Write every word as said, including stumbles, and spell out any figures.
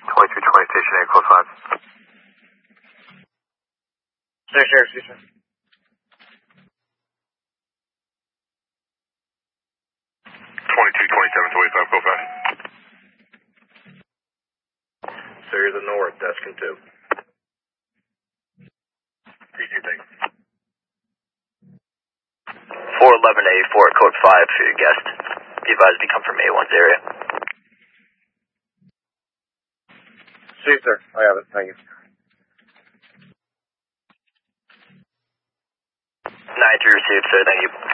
twenty-two twenty, station eight, close five. Sir, sir, sir, sir. twenty-two twenty-seven, twenty-five, close five. Sir, you're the north, Deskin two. three two, thanks. four eleven eighty-four, code five for your guest. Be advised to come from A one's area. See, sir. I have it. Thank you. nine three received, sir. Thank you.